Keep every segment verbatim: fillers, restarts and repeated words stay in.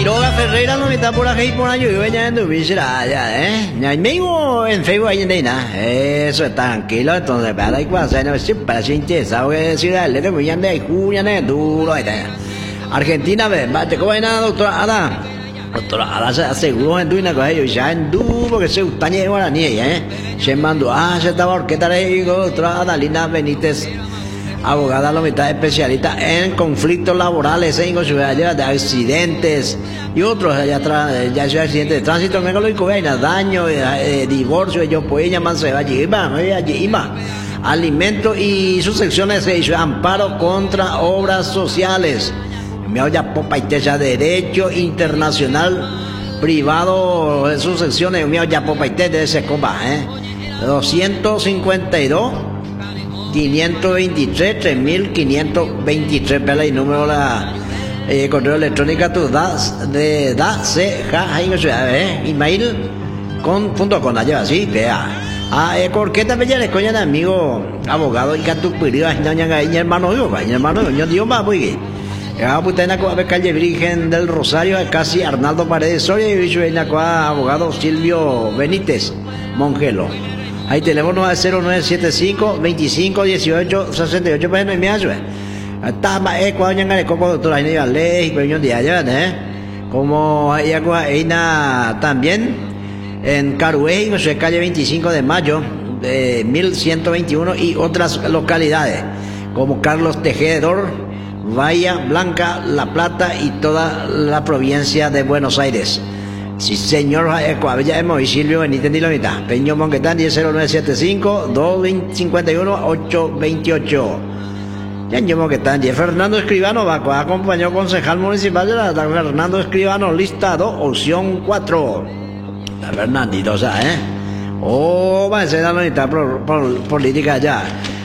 Quiroga Ferreira no me está por aquí por año y voy a andar allá, ¿eh? Ni mismo en Facebook ahí en nada. Eso está tranquilo, entonces para ahí cuando se nos para sin chesa, voy a decir dale, te voy a andar Julia, ne duro ahí. Argentina, ve, bate como nada, doctora Ada. Doctora Ada se aseguró en tuina con ellos, ya en duro que se gusta ni guaraní, ¿eh? Se mandó, ah, se estaba orquesta le digo, doctora Ada Lina Benítez. Abogada la mitad especialista en conflictos laborales en ciudad de accidentes y otros allá atrás, ya sea accidentes de tránsito, me lo digo, daño, eh, divorcio, yo pues llaman se va allí, allí, alimentos y sus secciones se hizo amparo contra obras sociales. Me oye popa y techa derecho internacional privado de sus secciones, me oye popa y techa de ese comba, eh, doscientos cincuenta y dos quinientos veintitrés, tres mil quinientos veintitrés, pela y número la eh, correo electrónico tu das de da c ja ahí no sé, eh, email con punto con allá así, vea. Ah, eh, corqueta bella le coña de amigo abogado y catu pirido a doña gaña hermano yo, gaña hermano yo Dios va muy ya putena con la calle Virgen del Rosario casi Arnaldo Paredes Soria y yo en la abogado Silvio Benítez Mongelo. Ahí teléfono es cero nueve siete cinco, veinticinco, dieciocho, sesenta y ocho, pues no me ayuda. Está más ecuador en el coco doctora ahí no ley, pero yo día allá, ¿eh? Como hay agua también en Caruey, en su calle veinticinco de mayo de mil ciento veintiuno y otras localidades como Carlos Tejedor, Bahía Blanca, La Plata y toda la provincia de Buenos Aires. Sí, señor, ya hemos Silvio Benítez ni la mitad. Peño Monquetán, diez cero nueve siete cinco, dos cinco uno, ocho dos ocho. Ya yo Monquetán, diez Fernando Escribano, va acompañó concejal municipal de la Fernando Escribano, lista dos, opción cuatro. La Fernandito, o sea, ¿eh? Oh, va a ser la mitad por, por política ya.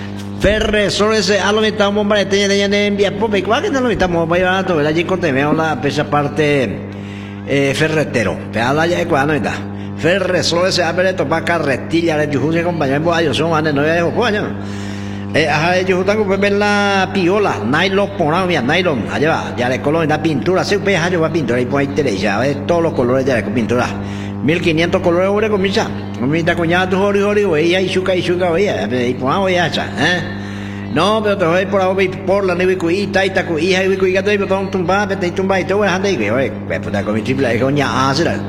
Ferresores, a la mitad, un bombarete de envía, pues, igual que no lo mitad, voy a tomar allí con Temeo la pesa parte. Eh, ferretero, peada ya de cuando está. Ferresores se abre topa carretilla de Yujú se acompaña en Boayo, son manes no había coño. Eh, ajá, de Yujú tengo que ver la piola, nylon por mía, nylon, allá va, ya le color da pintura, se ve yo va pintura y pues ahí ya ves todos los colores de la pintura. mil quinientos colores sobre comisa. Comita coñada tu jori jori, güey, y chuca y chuca, güey, y pues voy a echar, ¿eh? No, pero te voy por ahí por la nieve cuí, taita cuí, hija y cuí, gato y botón tumba, pete y tumba y todo el hande y que, oye, puta con mi triple hijo ña hace la.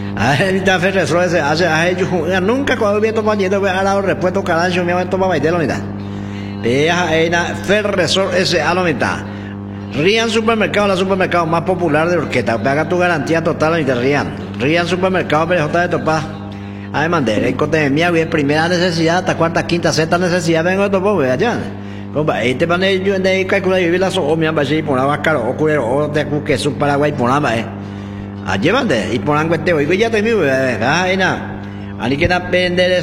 Ay, ta fe resro ese hace, ay, yo nunca cuando vi tomar nieto ve a la respuesta carancho me va a tomar baile la mitad. Ella era fe resro ese a la mitad. Rian Supermercado, la supermercado más popular de Orquesta, paga tu garantía total y te Rian. Rian Supermercado, pero J de Topaz. Además de el cote de mía, primera necesidad, hasta cuarta, quinta, sexta necesidad, vengo de topo, ve allá. Compa, este panel yo en de calcular y la so mi ambashi por la vaca o culero o de que su Paraguay por nada, eh. Allí van de y por anguete hoy ya te mi, ah, ena. Ani que na pender